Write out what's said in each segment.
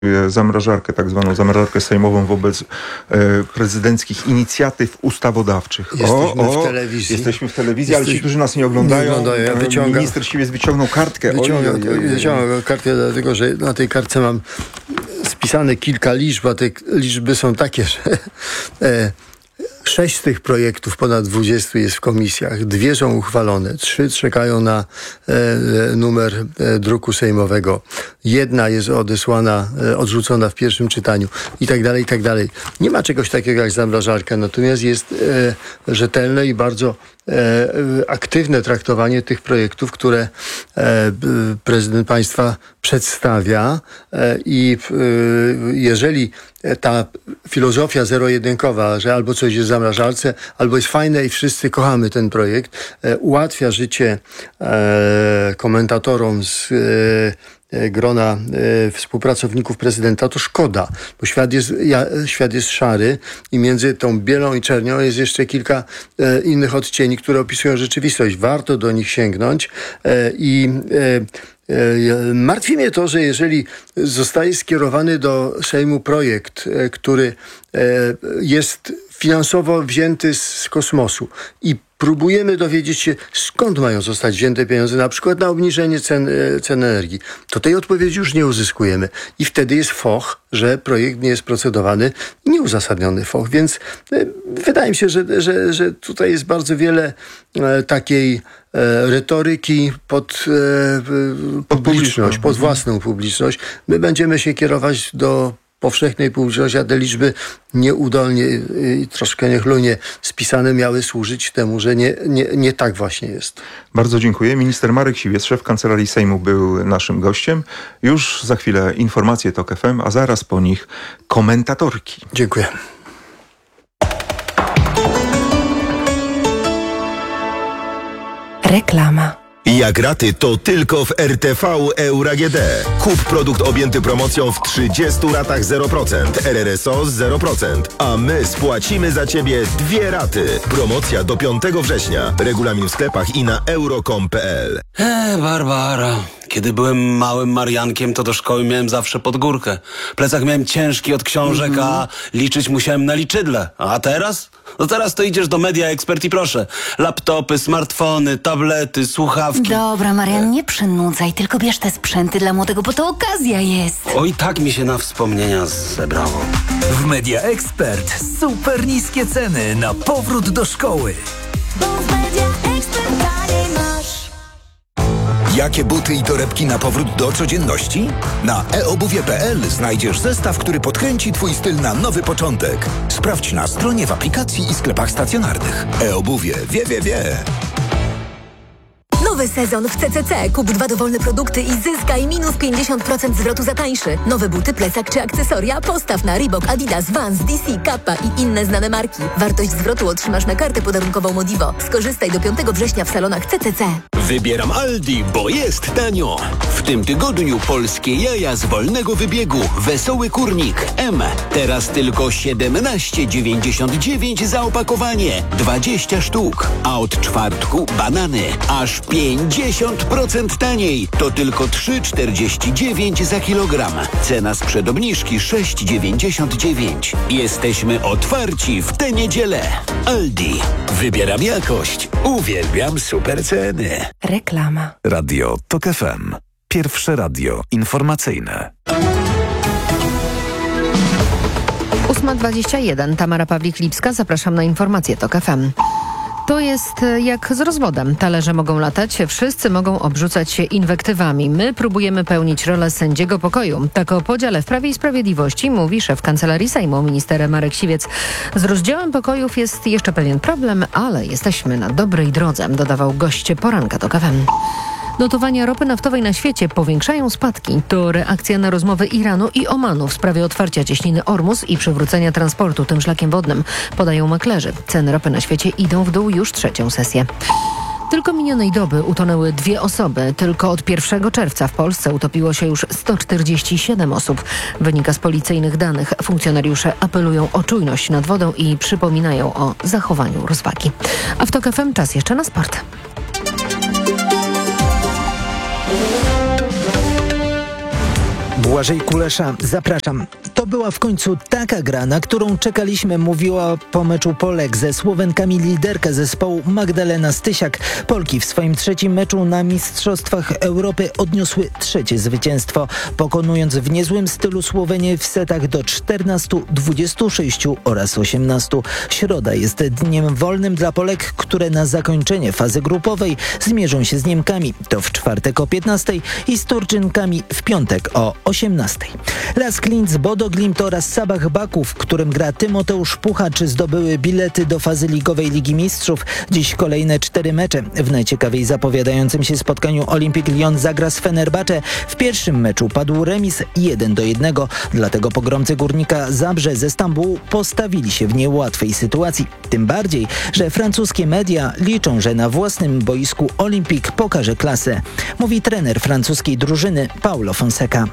zamrażarkę, tak zwaną zamrażarkę sejmową wobec prezydenckich inicjatyw ustawodawczych. Jesteśmy w telewizji. Jesteśmy w telewizji, ale ci, którzy nas nie oglądają, minister Siwiec wyciągnął kartkę. Wyciągam kartkę, dlatego że na tej kartce mam spisane kilka liczb, a te liczby są takie, że 6 z tych projektów, ponad 20 jest w komisjach, 2 są uchwalone, 3 czekają na numer druku sejmowego, 1 jest odrzucona w pierwszym czytaniu i tak dalej, i tak dalej. Nie ma czegoś takiego jak zamrażarka, natomiast jest rzetelne i bardzo aktywne traktowanie tych projektów, które prezydent państwa przedstawia i jeżeli ta filozofia zero-jedynkowa, że albo coś jest w zamrażarce, albo jest fajne i wszyscy kochamy ten projekt, ułatwia życie komentatorom z grona współpracowników prezydenta, to szkoda, bo świat jest szary i między tą bielą i czernią jest jeszcze kilka innych odcieni, które opisują rzeczywistość. Warto do nich sięgnąć i martwi mnie to, że jeżeli zostaje skierowany do Sejmu projekt, który jest finansowo wzięty z kosmosu i próbujemy dowiedzieć się, skąd mają zostać wzięte pieniądze, na przykład na obniżenie cen energii, to tej odpowiedzi już nie uzyskujemy. I wtedy jest foch, że projekt nie jest procedowany, nieuzasadniony foch. Więc wydaje mi się, że tutaj jest bardzo wiele takiej retoryki pod publiczność, pod własną publiczność. My będziemy się kierować do powszechnej publiczności, a te liczby nieudolnie i troszkę niechlujnie spisane miały służyć temu, że nie tak właśnie jest. Bardzo dziękuję. Minister Marek Siwiec, szef Kancelarii Sejmu, był naszym gościem. Już za chwilę informacje TOK FM, a zaraz po nich komentatorki. Dziękuję. Reklama. Jak raty, to tylko w RTV Euro AGD. Kup produkt objęty promocją w 30 ratach 0%, RRSO 0%, a my spłacimy za Ciebie 2 raty. Promocja do 5 września. Regulamin w sklepach i na euro.com.pl. Barbara, kiedy byłem małym Mariankiem, to do szkoły miałem zawsze pod górkę. Plecak miałem ciężki od książek, a liczyć musiałem na liczydle. A teraz? No teraz to idziesz do Media Expert i proszę. Laptopy, smartfony, tablety, słuchawki. Dobra, Marian, nie przynudzaj, tylko bierz te sprzęty dla młodego, bo to okazja jest. Oj, tak mi się na wspomnienia zebrało. W Media Expert super niskie ceny na powrót do szkoły. Bo w Media Expert taniej masz. Jakie buty i torebki na powrót do codzienności? Na eobuwie.pl znajdziesz zestaw, który podkręci Twój styl na nowy początek. Sprawdź na stronie, w aplikacji i sklepach stacjonarnych. eobuwie. Wie. Nowy sezon w CCC. Kup 2 dowolne produkty i zyskaj minus 50% zwrotu za tańszy. Nowe buty, plecak czy akcesoria postaw na Reebok, Adidas, Vans, DC, Kappa i inne znane marki. Wartość zwrotu otrzymasz na kartę podarunkową Modivo. Skorzystaj do 5 września w salonach CCC. Wybieram Aldi, bo jest tanio. W tym tygodniu polskie jaja z wolnego wybiegu. Wesoły kurnik M. Teraz tylko 17,99 za opakowanie. 20 sztuk. A od czwartku banany. Aż 50% taniej. To tylko 3,49 za kilogram. Cena sprzed obniżki 6,99. Jesteśmy otwarci w tę niedzielę. Aldi. Wybieram jakość. Uwielbiam super ceny. Reklama. Radio TOK FM. Pierwsze radio informacyjne. 8:21. Tamara Pawlik-Lipska. Zapraszam na informacje TOK FM. To jest jak z rozwodem. Talerze mogą latać, wszyscy mogą obrzucać się inwektywami. My próbujemy pełnić rolę sędziego pokoju. Tak o podziale w Prawie i Sprawiedliwości mówi szef Kancelarii Sejmu, minister Marek Siwiec. Z rozdziałem pokojów jest jeszcze pewien problem, ale jesteśmy na dobrej drodze, dodawał gość poranka TOK FM. Notowania ropy naftowej na świecie powiększają spadki. To reakcja na rozmowy Iranu i Omanu w sprawie otwarcia cieśniny Ormus i przywrócenia transportu tym szlakiem wodnym, podają maklerzy. Ceny ropy na świecie idą w dół już 3. sesję. Tylko minionej doby utonęły 2 osoby. Tylko od 1 czerwca w Polsce utopiło się już 147 osób. Wynika z policyjnych danych. Funkcjonariusze apelują o czujność nad wodą i przypominają o zachowaniu rozwagi. A w TOK FM czas jeszcze na sport. Błażej Kulesza, zapraszam. To była w końcu taka gra, na którą czekaliśmy, mówiła po meczu Polek ze Słowenkami liderka zespołu Magdalena Stysiak. Polki w swoim trzecim meczu na Mistrzostwach Europy odniosły trzecie zwycięstwo, pokonując w niezłym stylu Słowenię w setach do 14, 26 oraz 18. Środa jest dniem wolnym dla Polek, które na zakończenie fazy grupowej zmierzą się z Niemkami. To w czwartek o 15 i z Turczynkami w piątek o 18. Las Klinc, Bodo Glimt oraz Sabah Baku, w którym gra Tymoteusz Puchacz, zdobyły bilety do fazy ligowej Ligi Mistrzów. Dziś kolejne 4 mecze. W najciekawiej zapowiadającym się spotkaniu Olympique Lyon zagra z Fenerbahce. W pierwszym meczu padł remis 1-1. Dlatego pogromcy Górnika Zabrze ze Stambułu postawili się w niełatwej sytuacji. Tym bardziej, że francuskie media liczą, że na własnym boisku Olympique pokaże klasę. Mówi trener francuskiej drużyny Paulo Fonseca.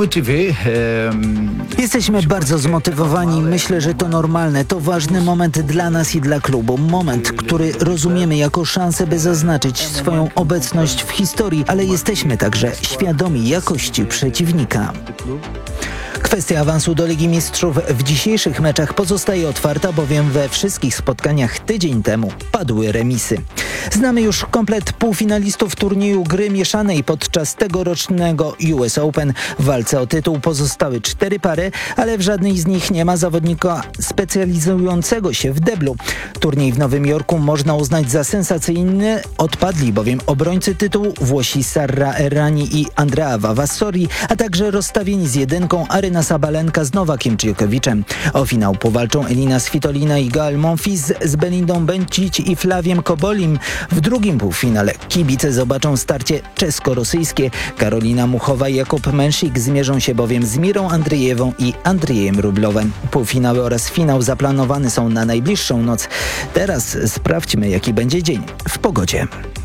Jesteśmy bardzo zmotywowani. Myślę, że to normalne. To ważny moment dla nas i dla klubu. Moment, który rozumiemy jako szansę, by zaznaczyć swoją obecność w historii, ale jesteśmy także świadomi jakości przeciwnika. Kwestia awansu do Ligi Mistrzów w dzisiejszych meczach pozostaje otwarta, bowiem we wszystkich spotkaniach tydzień temu padły remisy. Znamy już komplet półfinalistów turnieju gry mieszanej podczas tegorocznego US Open. W walce o tytuł pozostały 4 pary, ale w żadnej z nich nie ma zawodnika specjalizującego się w deblu. Turniej w Nowym Jorku można uznać za sensacyjny, odpadli bowiem obrońcy tytułu Włosi Sara Errani i Andrea Vavassori, a także rozstawieni z jedynką Aryna Sabalenka z Nowakiem Djokovicem. O finał powalczą Elina Svitolina i Gael Monfils z Belindą Bencic i Flaviem Kobolim. W drugim półfinale kibice zobaczą starcie czesko-rosyjskie. Karolina Muchowa i Jakub Mensik zmierzą się bowiem z Mirą Andrzejewą i Andrzejem Rublowem. Półfinały oraz finał zaplanowane są na najbliższą noc. Teraz sprawdźmy, jaki będzie dzień w pogodzie.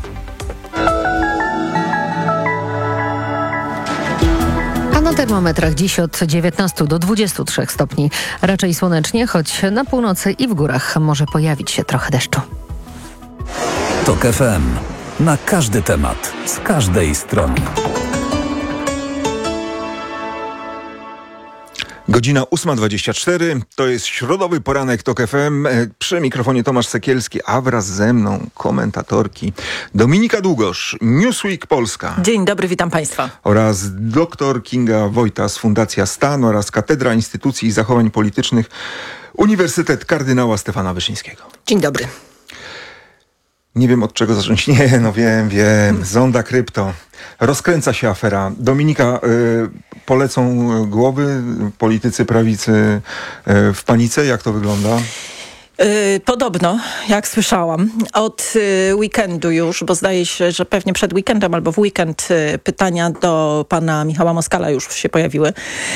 Na termometrach dziś od 19 do 23 stopni. Raczej słonecznie, choć na północy i w górach może pojawić się trochę deszczu. TOK FM. Na każdy temat, z każdej strony. Godzina 8:24, to jest środowy poranek TOK FM. Przy mikrofonie Tomasz Sekielski, a wraz ze mną komentatorki Dominika Długosz, Newsweek Polska. Dzień dobry, witam Państwa. Oraz dr Kinga Wojtas, Fundacja Stan oraz Katedra Instytucji i Zachowań Politycznych, Uniwersytet Kardynała Stefana Wyszyńskiego. Dzień dobry. Nie wiem, od czego zacząć. Nie, no wiem. Zonda krypto. Rozkręca się afera. Dominika, polecą głowy, politycy prawicy w panice. Jak to wygląda? Podobno, jak słyszałam, od weekendu już, bo zdaje się, że pewnie przed weekendem albo w weekend pytania do pana Michała Moskala już się pojawiły.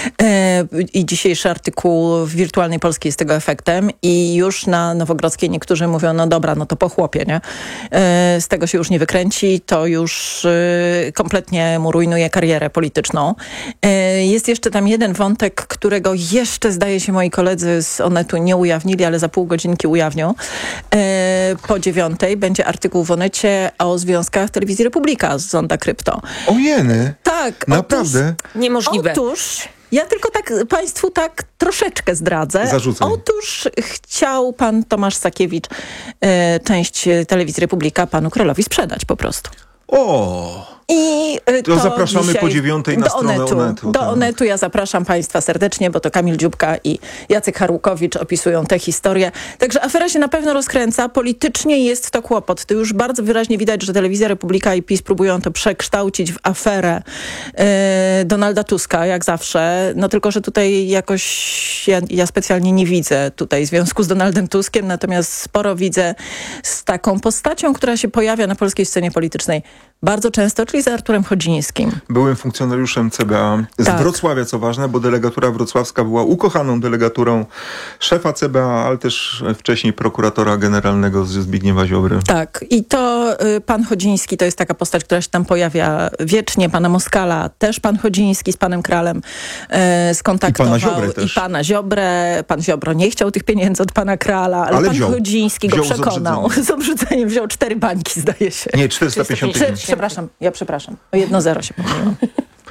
I dzisiejszy artykuł w Wirtualnej Polskiej jest tego efektem. I już na Nowogrodzkiej niektórzy mówią, no dobra, no to po chłopie, nie? Z tego się już nie wykręci, to już kompletnie mu rujnuje karierę polityczną. Jest jeszcze tam jeden wątek, którego jeszcze, zdaje się, moi koledzy z Onetu nie ujawnili, ale za pół godziny ujawnią. Po 9:00 będzie artykuł w Onecie o związkach Telewizji Republika z Zonda Krypto. O jeny! Tak. Naprawdę? Niemożliwe. Otóż ja tylko tak Państwu tak troszeczkę zdradzę. Zarzucaj. Otóż chciał pan Tomasz Sakiewicz część Telewizji Republika panu Królowi sprzedać po prostu. O! I to zapraszamy po 9:00 na stronę Onetu. Do Onetu ja zapraszam Państwa serdecznie, bo to Kamil Dziubka i Jacek Harłukowicz opisują tę historię. Także afera się na pewno rozkręca. Politycznie jest to kłopot. To już bardzo wyraźnie widać, że Telewizja Republika i PiS próbują to przekształcić w aferę Donalda Tuska, jak zawsze. No tylko, że tutaj jakoś ja specjalnie nie widzę tutaj związku z Donaldem Tuskiem, natomiast sporo widzę z taką postacią, która się pojawia na polskiej scenie politycznej bardzo często, czyli z Arturem Chodzińskim. Byłym funkcjonariuszem CBA z Wrocławia, co ważne, bo delegatura wrocławska była ukochaną delegaturą szefa CBA, ale też wcześniej prokuratora generalnego Zbigniewa Ziobry. Tak. I to pan Chodziński to jest taka postać, która się tam pojawia wiecznie. Pana Moskala też pan Chodziński z panem Kralem skontaktował. I pana Ziobrę też. I pana Ziobrę. Pan Ziobro nie chciał tych pieniędzy od pana Krala, ale pan Chodziński go przekonał. Z obrzydzeniem wziął 4 bańki, zdaje się. Nie, 455. Przepraszam. O 1-0 się pomyliłam.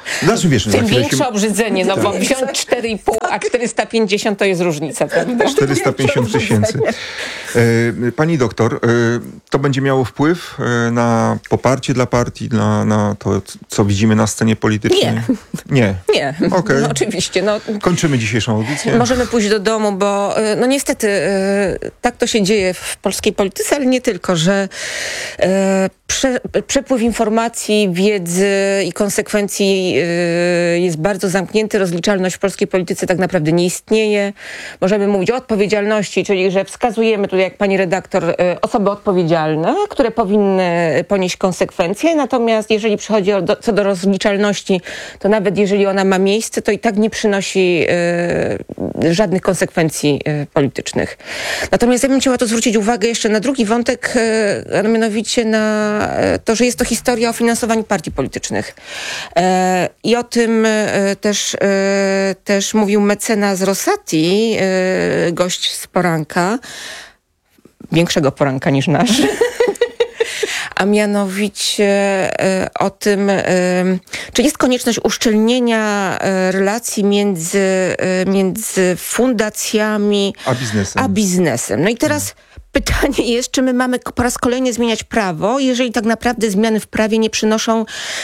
Znaczy, wiesz, Tym większe obrzydzenie, no bo wziąć 4,5, a 450 to jest różnica, prawda? 450 tysięcy. Pani doktor, to będzie miało wpływ na poparcie dla partii, na to, co widzimy na scenie politycznej? Nie. Okay. No, oczywiście. No, kończymy dzisiejszą audycję. Możemy pójść do domu, bo no niestety tak to się dzieje w polskiej polityce, ale nie tylko, że przepływ informacji, wiedzy i konsekwencji jest bardzo zamknięty. Rozliczalność w polskiej polityce tak naprawdę nie istnieje. Możemy mówić o odpowiedzialności, czyli że wskazujemy tutaj, jak pani redaktor, osoby odpowiedzialne, które powinny ponieść konsekwencje. Natomiast jeżeli przychodzi co do rozliczalności, to nawet jeżeli ona ma miejsce, to i tak nie przynosi żadnych konsekwencji politycznych. Natomiast ja bym chciała tu zwrócić uwagę jeszcze na drugi wątek, a mianowicie na to, że jest to historia o finansowaniu partii politycznych. I o tym też mówił mecenas Rosati, gość z poranka, większego poranka niż nasz. A mianowicie o tym, czy jest konieczność uszczelnienia relacji między fundacjami a biznesem. No i teraz pytanie jest, czy my mamy po raz kolejny zmieniać prawo, jeżeli tak naprawdę zmiany w prawie nie przynoszą,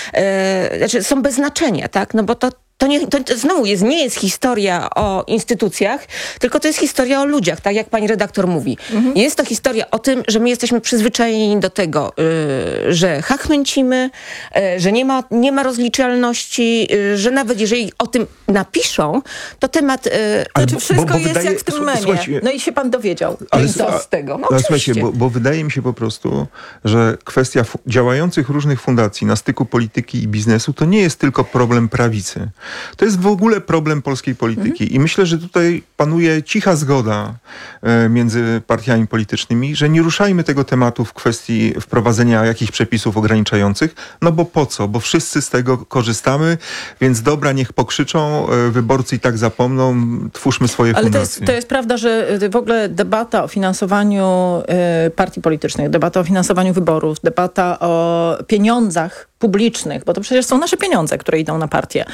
są bez znaczenia, tak? No bo to znowu nie jest historia o instytucjach, tylko to jest historia o ludziach, tak jak pani redaktor mówi. Jest to historia o tym, że my jesteśmy przyzwyczajeni do tego, że chachmęcimy, że nie ma rozliczalności, że nawet jeżeli o tym napiszą, to temat... Znaczy wszystko jest jak w tym memie. No i się pan dowiedział. Ale co z tego? No, słuchajcie, bo wydaje mi się po prostu, że kwestia działających różnych fundacji na styku polityki i biznesu to nie jest tylko problem prawicy. To jest w ogóle problem polskiej polityki. I myślę, że tutaj panuje cicha zgoda między partiami politycznymi, że nie ruszajmy tego tematu w kwestii wprowadzenia jakichś przepisów ograniczających, no bo po co? Bo wszyscy z tego korzystamy, więc dobra, niech pokrzyczą, wyborcy i tak zapomną, twórzmy swoje fundacje. Ale to jest prawda, że w ogóle debata o finansowaniu partii politycznych, debata o finansowaniu wyborów, debata o pieniądzach publicznych, bo to przecież są nasze pieniądze, które idą na partię,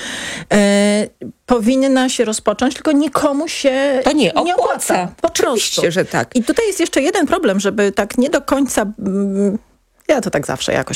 powinna się rozpocząć, tylko nikomu się to nie opłaca. Oczywiście, że tak. I tutaj jest jeszcze jeden problem, żeby tak nie do końca... Ja to tak zawsze jakoś...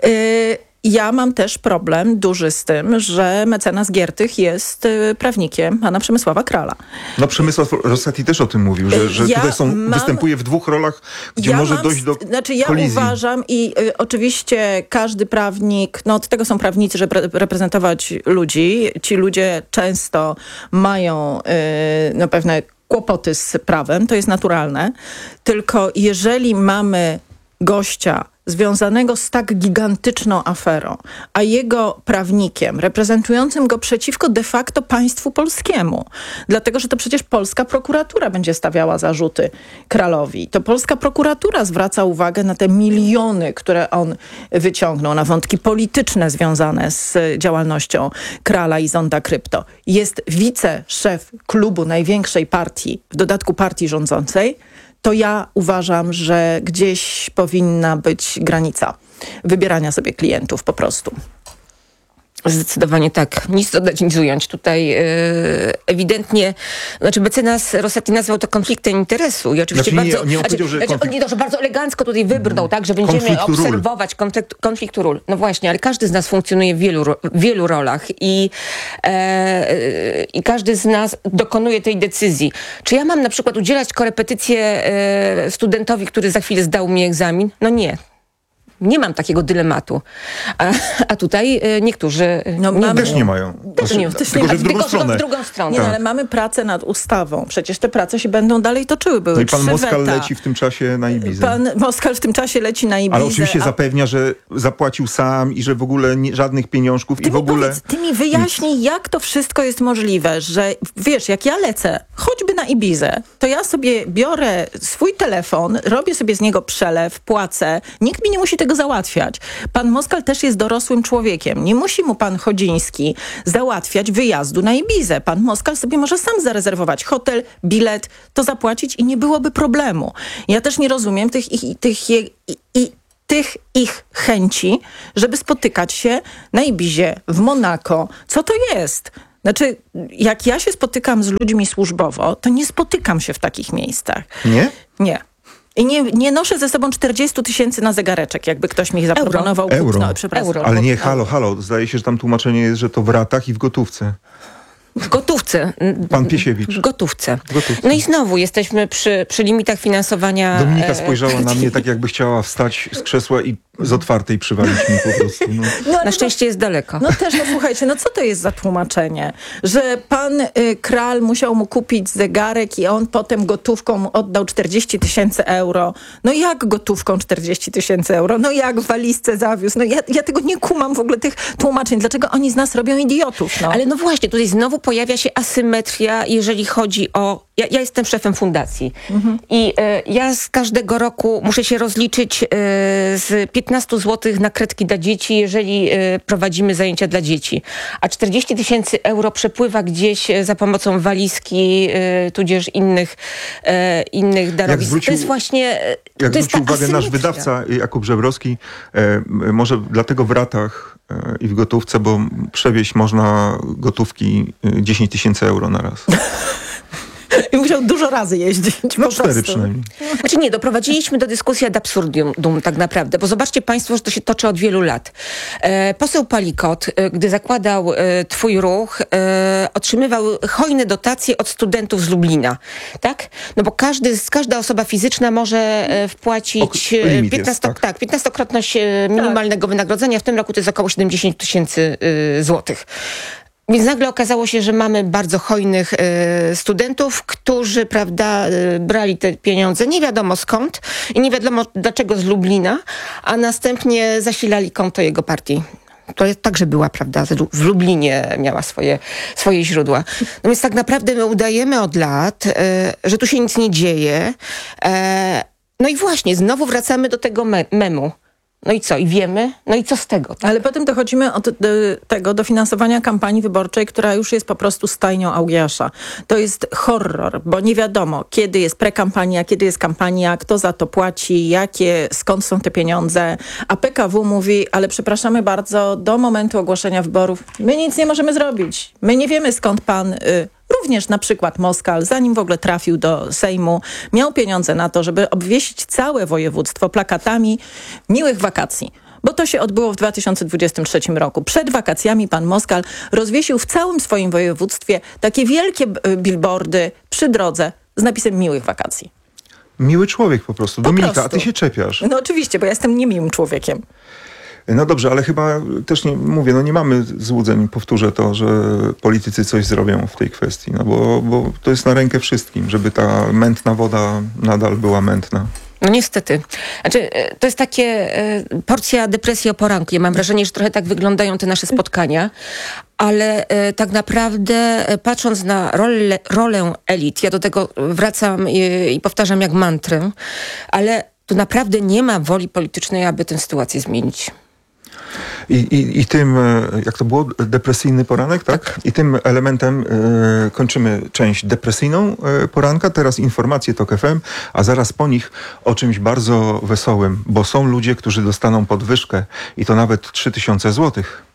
Ja mam też problem duży z tym, że mecenas Giertych jest prawnikiem pana Przemysława Krala. No Przemysław Rosati też o tym mówił, że tutaj występuje w dwóch rolach, gdzie może dojść do kolizji. Uważam i oczywiście każdy prawnik, no od tego są prawnicy, żeby reprezentować ludzi. Ci ludzie często mają pewne kłopoty z prawem, to jest naturalne. Tylko jeżeli mamy gościa związanego z tak gigantyczną aferą, a jego prawnikiem, reprezentującym go przeciwko de facto państwu polskiemu. Dlatego, że to przecież polska prokuratura będzie stawiała zarzuty Kralowi. To polska prokuratura zwraca uwagę na te miliony, które on wyciągnął, na wątki polityczne związane z działalnością Krala i Zonda Krypto. Jest wiceszef klubu największej partii, w dodatku partii rządzącej, to ja uważam, że gdzieś powinna być granica wybierania sobie klientów po prostu. Zdecydowanie tak. Nic dodać, nic ująć. Tutaj ewidentnie, mecenas Rosati nazwał to konfliktem interesu i oczywiście że bardzo elegancko tutaj wybrnął, tak, że będziemy obserwować konfliktu ról. No właśnie, ale każdy z nas funkcjonuje w wielu rolach i każdy z nas dokonuje tej decyzji. Czy ja mam na przykład udzielać korepetycję studentowi, który za chwilę zdał mi egzamin? No nie. Nie mam takiego dylematu. A tutaj niektórzy też nie mają. Tylko w drugą stronę. Nie, ale mamy pracę nad ustawą. Przecież te prace się będą dalej toczyły. Były no i pan Moskal leci w tym czasie na Ibizę. Pan Moskal w tym czasie leci na Ibizę. Ale oczywiście zapewnia, że zapłacił sam i że w ogóle żadnych pieniążków i w ogóle... Ty mi wyjaśnij, jak to wszystko jest możliwe, że wiesz, jak ja lecę choćby na Ibizę, to ja sobie biorę swój telefon, robię sobie z niego przelew, płacę. Nikt mi nie musi tego załatwiać. Pan Moskal też jest dorosłym człowiekiem. Nie musi mu pan Chodziński załatwiać wyjazdu na Ibizę. Pan Moskal sobie może sam zarezerwować hotel, bilet, to zapłacić i nie byłoby problemu. Ja też nie rozumiem tych ich chęci, żeby spotykać się na Ibizie, w Monako. Co to jest? Znaczy, jak ja się spotykam z ludźmi służbowo, to nie spotykam się w takich miejscach. Nie? Nie. I nie noszę ze sobą 40 000 na zegareczek, jakby ktoś mi zaproponował. Euro. No, przepraszam. Ale nie, halo. Zdaje się, że tam tłumaczenie jest, że to w ratach i w gotówce. W gotówce. Pan Piesiewicz. W gotówce. No i znowu jesteśmy przy limitach finansowania. Dominika spojrzała na mnie tak, jakby chciała wstać z krzesła i z otwartej przywalić mi po prostu. No. Na szczęście jest daleko. No też, słuchajcie, co to jest za tłumaczenie? Że pan Kral musiał mu kupić zegarek i on potem gotówką mu oddał 40 000 euro. No jak gotówką 40 000 euro? No jak w walizce zawiózł? No ja tego nie kumam w ogóle, tych tłumaczeń. Dlaczego oni z nas robią idiotów? No. Ale no właśnie, tutaj znowu pojawia się asymetria, jeżeli chodzi o... Ja jestem szefem fundacji i ja z każdego roku muszę się rozliczyć z 15 zł na kredki dla dzieci, jeżeli prowadzimy zajęcia dla dzieci. A 40 000 euro przepływa gdzieś za pomocą walizki, tudzież innych darowizn. To jest właśnie... Jak to jest zwrócił uwagę nasz wydawca Jakub Żebrowski, może dlatego w ratach i w gotówce, bo przewieźć można gotówki 10 000 euro na raz. I musiał dużo razy jeździć. No 4 przynajmniej. Znaczy nie, doprowadziliśmy do dyskusji ad absurdum tak naprawdę, bo zobaczcie państwo, że to się toczy od wielu lat. Poseł Palikot, gdy zakładał Twój Ruch, otrzymywał hojne dotacje od studentów z Lublina, tak? No bo każda osoba fizyczna może wpłacić 15-krotność minimalnego wynagrodzenia. W tym roku to jest około 70 000 złotych. Więc nagle okazało się, że mamy bardzo hojnych studentów, którzy, prawda, brali te pieniądze nie wiadomo skąd i nie wiadomo dlaczego z Lublina, a następnie zasilali konto jego partii. To także była, prawda, w Lublinie miała swoje źródła. No więc tak naprawdę my udajemy od lat, że tu się nic nie dzieje. No i właśnie, znowu wracamy do tego memu. No i co? I wiemy? No i co z tego? Ale potem dochodzimy do finansowania kampanii wyborczej, która już jest po prostu stajnią Augiasza. To jest horror, bo nie wiadomo, kiedy jest prekampania, kiedy jest kampania, kto za to płaci, skąd są te pieniądze. A PKW mówi, ale przepraszamy bardzo, do momentu ogłoszenia wyborów my nic nie możemy zrobić. My nie wiemy, skąd pan... Również na przykład Moskal, zanim w ogóle trafił do Sejmu, miał pieniądze na to, żeby obwiesić całe województwo plakatami miłych wakacji. Bo to się odbyło w 2023 roku. Przed wakacjami pan Moskal rozwiesił w całym swoim województwie takie wielkie billboardy przy drodze z napisem miłych wakacji. Miły człowiek po prostu. Dominika, a ty się czepiasz. No oczywiście, bo ja jestem niemiłym człowiekiem. No dobrze, ale chyba też nie mamy złudzeń, powtórzę to, że politycy coś zrobią w tej kwestii, no bo to jest na rękę wszystkim, żeby ta mętna woda nadal była mętna. No niestety. Znaczy, to jest takie porcja depresji o poranku. Ja mam wrażenie, że trochę tak wyglądają te nasze spotkania, ale tak naprawdę patrząc na rolę elit, ja do tego wracam i powtarzam jak mantrę, ale tu naprawdę nie ma woli politycznej, aby tę sytuację zmienić. I tym, jak to było, depresyjny poranek, tak? I tym elementem kończymy część depresyjną poranka. Teraz informacje TOK FM, a zaraz po nich o czymś bardzo wesołym, bo są ludzie, którzy dostaną podwyżkę i to nawet 3000 złotych.